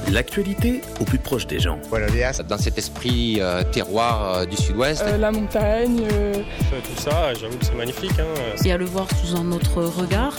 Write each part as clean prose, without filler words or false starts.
L'actualité au plus proche des gens. Dans cet esprit terroir du sud-ouest. La montagne. Tout ça, j'avoue que c'est magnifique. Et à le voir sous un autre regard.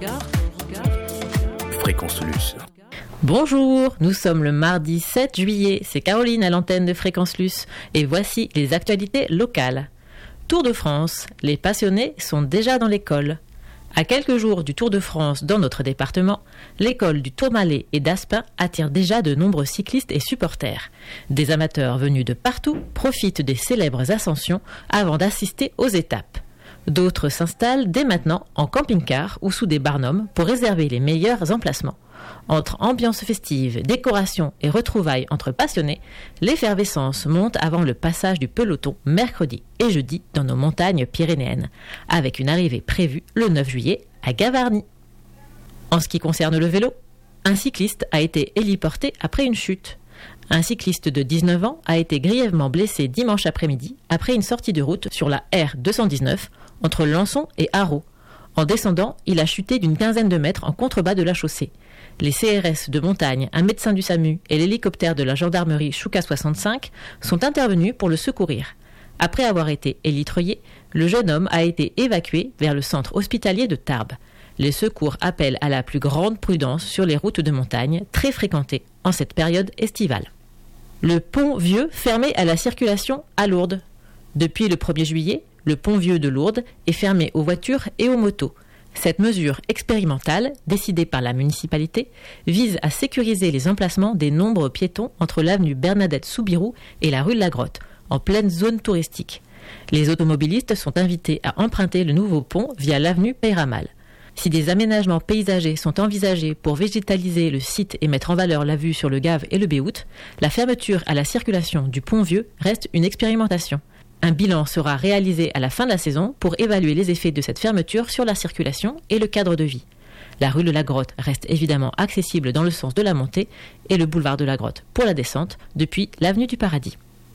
Fréquence Luce. Bonjour, nous sommes le mardi 7 juillet, c'est Caroline à l'antenne de Fréquence Luce et voici les actualités locales. Tour de France, les passionnés sont déjà dans l'école. À quelques jours du Tour de France dans notre département, l'école du Tourmalet et d'Aspin attire déjà de nombreux cyclistes et supporters. Des amateurs venus de partout profitent des célèbres ascensions avant d'assister aux étapes. D'autres s'installent dès maintenant en camping-car ou sous des barnums pour réserver les meilleurs emplacements. Entre ambiance festive, décoration et retrouvailles entre passionnés, l'effervescence monte avant le passage du peloton mercredi et jeudi dans nos montagnes pyrénéennes, avec une arrivée prévue le 9 juillet à Gavarnie. En ce qui concerne le vélo, un cycliste a été héliporté après une chute. Un cycliste de 19 ans a été grièvement blessé dimanche après-midi après une sortie de route sur la R219 entre Lançon et Haro. En descendant, il a chuté d'une quinzaine de mètres en contrebas de la chaussée. Les CRS de montagne, un médecin du SAMU et l'hélicoptère de la gendarmerie Chouca 65 sont intervenus pour le secourir. Après avoir été élitreillé, le jeune homme a été évacué vers le centre hospitalier de Tarbes. Les secours appellent à la plus grande prudence sur les routes de montagne, très fréquentées en cette période estivale. Le pont Vieux fermé à la circulation à Lourdes. Depuis le 1er juillet, le pont Vieux de Lourdes est fermé aux voitures et aux motos. Cette mesure expérimentale, décidée par la municipalité, vise à sécuriser les emplacements des nombreux piétons entre l'avenue Bernadette-Soubirous et la rue de la Grotte, en pleine zone touristique. Les automobilistes sont invités à emprunter le nouveau pont via l'avenue Peyramal. Si des aménagements paysagers sont envisagés pour végétaliser le site et mettre en valeur la vue sur le Gave et le Béhout, la fermeture à la circulation du pont Vieux reste une expérimentation. Un bilan sera réalisé à la fin de la saison pour évaluer les effets de cette fermeture sur la circulation et le cadre de vie. La rue de la Grotte reste évidemment accessible dans le sens de la montée et le boulevard de la Grotte pour la descente depuis l'avenue du Paradis.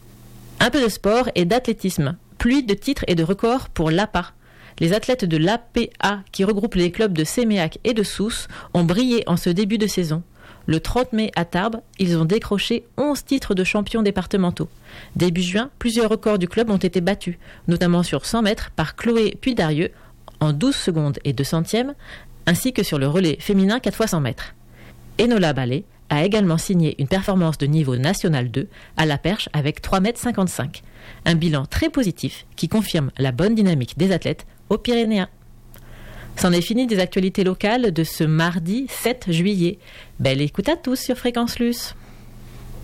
Un peu de sport et d'athlétisme. Pluie de titres et de records pour l'APA. Les athlètes de l'APA, qui regroupent les clubs de Séméac et de Sousse, ont brillé en ce début de saison. Le 30 mai à Tarbes, ils ont décroché 11 titres de champions départementaux. Début juin, plusieurs records du club ont été battus, notamment sur 100 mètres par Chloé Puydarieux en 12 secondes et 2 centièmes, ainsi que sur le relais féminin 4x100 mètres. Enola Ballet a également signé une performance de niveau national 2 à la perche avec 3,55 m. Un bilan très positif qui confirme la bonne dynamique des athlètes aux Pyrénéens. C'en est fini des actualités locales de ce mardi 7 juillet. Belle écoute à tous sur Fréquence Luce.